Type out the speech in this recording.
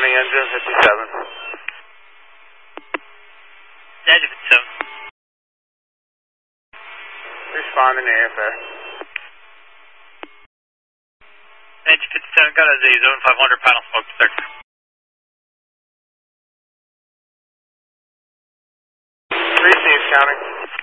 counting engine 57. Engine 57. Responding to AFA. Engine 57, got a zone 500 panel smoke detector. 3 C's counting.